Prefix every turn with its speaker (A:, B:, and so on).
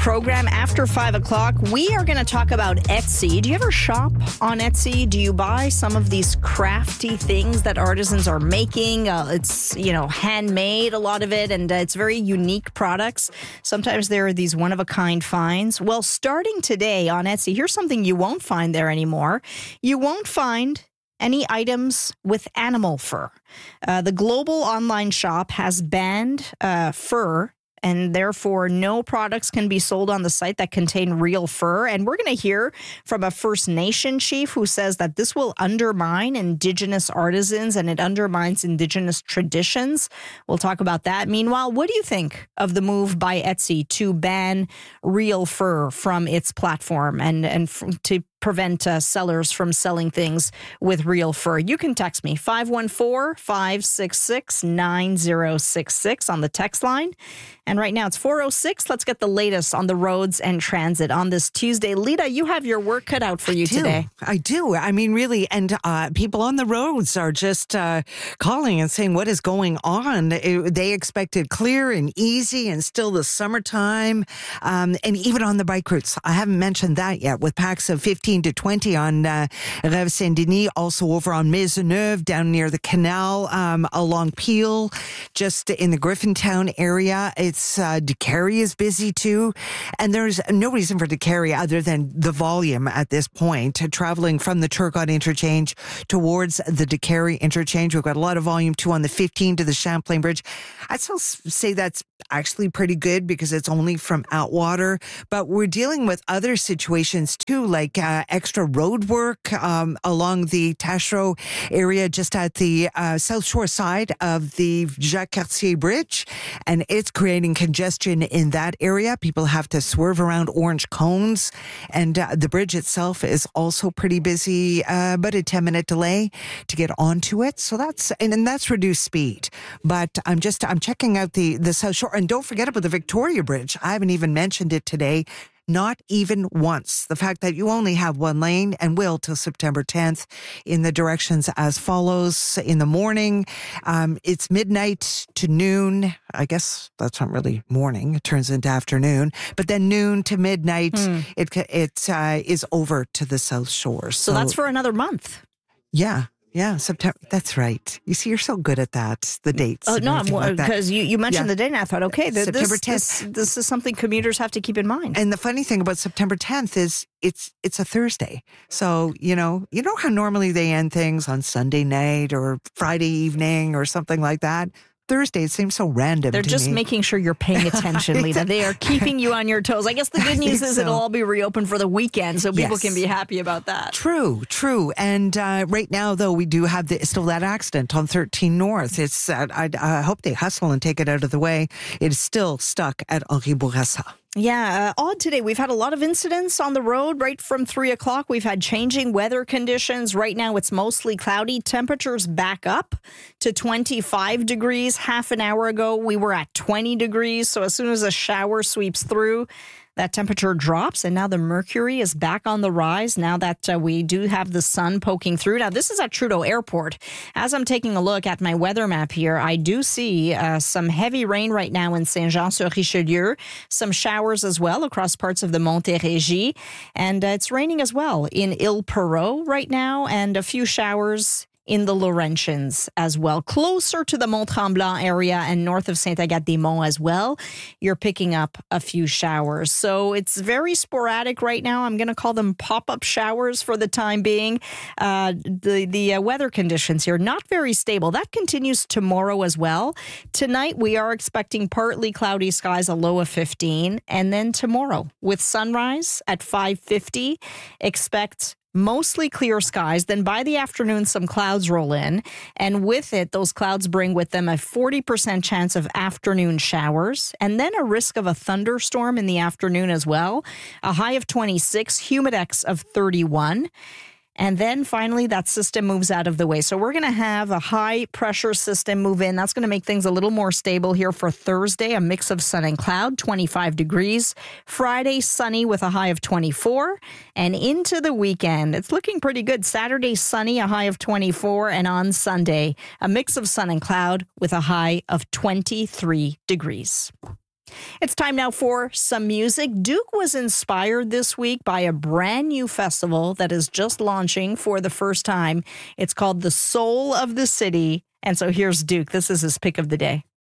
A: program. After 5 o'clock, we are going to talk about Etsy. Do you ever shop on Etsy? Do you buy some of these crafty things that artisans are making? It's, handmade, a lot of it, and it's very unique products. Sometimes there are these one-of-a-kind finds. Well, starting today on Etsy, here's something you won't find there anymore. You won't find any items with animal fur. The global online shop has banned fur, and therefore no products can be sold on the site that contain real fur. And we're going to hear from a First Nation chief who says that this will undermine Indigenous artisans and it undermines Indigenous traditions. We'll talk about that. Meanwhile, what do you think of the move by Etsy to ban real fur from its platform and to prevent sellers from selling things with real fur? You can text me 514-566-9066 on the text line. And right now it's 4:06. Let's get the latest on the roads and transit on this Tuesday. Lita, you have your work cut out for you today.
B: I do. I mean, really. And people on the roads are just calling and saying what is going on. They expected clear and easy and still the summertime. And even on the bike routes. I haven't mentioned that yet with packs of 15 to 20 on Rêve Saint-Denis, also over on Maisonneuve, down near the canal, along Peel, just in the Griffintown area. It's Décarie is busy too, and there's no reason for Décarie other than the volume at this point. Traveling from the Turcotte interchange towards the Décarie interchange, we've got a lot of volume too on the 15 to the Champlain Bridge. I'd still say that's actually pretty good because it's only from Atwater, but we're dealing with other situations too, like extra road work along the Taschereau area, just at the South Shore side of the Jacques Cartier Bridge, and it's creating congestion in that area. People have to swerve around orange cones, and the bridge itself is also pretty busy, but a 10-minute delay to get onto it. So that's reduced speed. But I'm checking out the South Shore, and don't forget about the Victoria Bridge. I haven't even mentioned it today. Not even once. The fact that you only have one lane and will till September 10th in the directions as follows. In the morning, it's midnight to noon. I guess that's not really morning. It turns into afternoon. But then noon to midnight, it is over to the South Shore.
A: So that's for another month.
B: Yeah. Yeah, September. That's right. You see, you're so good at that, the dates.
A: Oh, no, because you mentioned the date, and I thought, okay,
B: September 10th.
A: This is something commuters have to keep in mind.
B: And the funny thing about September 10th is it's a Thursday. So, you know how normally they end things on Sunday night or Friday evening or something like that? Thursday, it seems so random.
A: They're just making sure you're paying attention, Lita. They are keeping you on your toes. I guess the good news is it'll all be reopened for the weekend, so people can be happy about that.
B: True. And right now, though, we do have still that accident on 13 North. It's I hope they hustle and take it out of the way. It is still stuck at Henri Bourassa.
A: Yeah, odd today. We've had a lot of incidents on the road right from 3 o'clock. We've had changing weather conditions. Right now, it's mostly cloudy. Temperatures back up to 25 degrees. Half an hour ago, we were at 20 degrees. So as soon as a shower sweeps through, that temperature drops, and now the mercury is back on the rise now that we do have the sun poking through. Now, this is at Trudeau Airport. As I'm taking a look at my weather map here, I do see some heavy rain right now in Saint-Jean-sur-Richelieu, some showers as well across parts of the Montérégie, and it's raining as well in Île-Perrot right now, and a few showers in the Laurentians as well. Closer to the Mont-Tremblant area and north of Saint-Agathe-des-Monts as well, you're picking up a few showers. So it's very sporadic right now. I'm going to call them pop-up showers for the time being. The weather conditions here, not very stable. That continues tomorrow as well. Tonight, we are expecting partly cloudy skies, a low of 15. And then tomorrow, with sunrise at 5:50, expect mostly clear skies. Then by the afternoon, some clouds roll in. And with it, those clouds bring with them a 40% chance of afternoon showers. And then a risk of a thunderstorm in the afternoon as well. A high of 26, humidex of 31. And then finally, that system moves out of the way. So we're going to have a high pressure system move in. That's going to make things a little more stable here for Thursday. A mix of sun and cloud, 25 degrees. Friday, sunny with a high of 24. And into the weekend, it's looking pretty good. Saturday, sunny, a high of 24. And on Sunday, a mix of sun and cloud with a high of 23 degrees. It's time now for some music. Duke was inspired this week by a brand new festival that is just launching for the first time. It's called the Soul of the City. And so here's Duke. This is his pick of the day.